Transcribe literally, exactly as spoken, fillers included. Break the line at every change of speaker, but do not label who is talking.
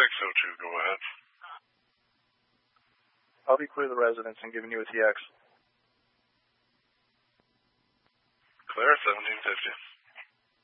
six oh two, go ahead.
I'll be clear the residence and giving you a T X.
Clear, seventeen fifty.